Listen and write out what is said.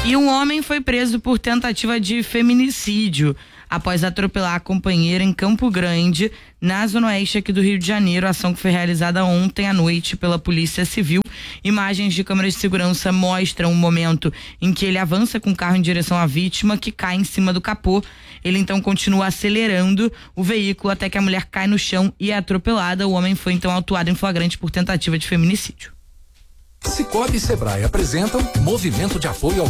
E um homem foi preso por tentativa de feminicídio após atropelar a companheira em Campo Grande, na zona oeste aqui do Rio de Janeiro. A ação que foi realizada ontem à noite pela Polícia Civil. Imagens de câmeras de segurança mostram o momento em que ele avança com o carro em direção à vítima, que cai em cima do capô. Ele então continua acelerando o veículo até que a mulher cai no chão e é atropelada. O homem foi então autuado em flagrante por tentativa de feminicídio. Sicoob e Sebrae apresentam Movimento de Apoio ao